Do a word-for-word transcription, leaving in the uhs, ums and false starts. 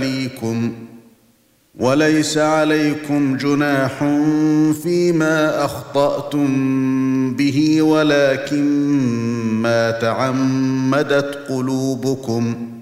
أهليكم وليس عليكم جناح فيما أخطأتم به ولكن ما تعمدت قلوبكم